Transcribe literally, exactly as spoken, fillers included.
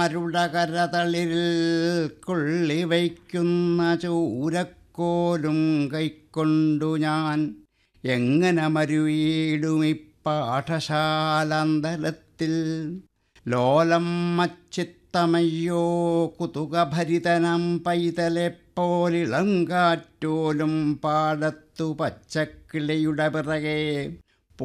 ദേവന്മാരുടെ കരതളിരിൽ കൊള്ളിവയ്ക്കുന്ന ചൂരക്കോലും കൈക്കൊണ്ടു ഞാൻ എങ്ങനെ മരുവീടുമി പാഠശാലാന്തരത്തിൽ. ലോലം മച്ചിത്തമയ്യോ കുതുകഭരിതനം പൈതലെപ്പോലിളം കാറ്റോലും പാടത്തു പച്ചക്കിളിയുടെ പിറകെ